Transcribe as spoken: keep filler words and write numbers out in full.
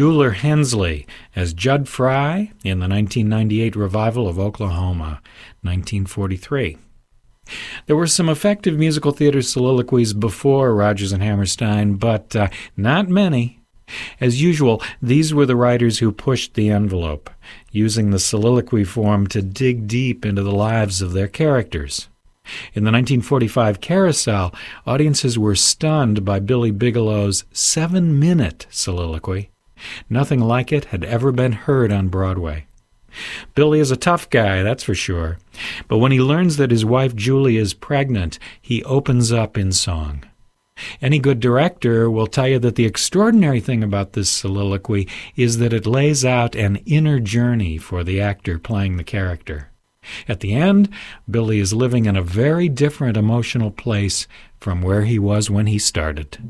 Shuler Hensley as Judd Fry in the nineteen ninety-eight revival of Oklahoma, nineteen forty-three. There were some effective musical theater soliloquies before Rodgers and Hammerstein, but uh, not many. As usual, these were the writers who pushed the envelope, using the soliloquy form to dig deep into the lives of their characters. In the nineteen forty-five Carousel, audiences were stunned by Billy Bigelow's seven-minute soliloquy. Nothing like it had ever been heard on Broadway. Billy is a tough guy, that's for sure. But when he learns that his wife Julie is pregnant, he opens up in song. Any good director will tell you that the extraordinary thing about this soliloquy is that it lays out an inner journey for the actor playing the character. At the end, Billy is living in a very different emotional place from where he was when he started.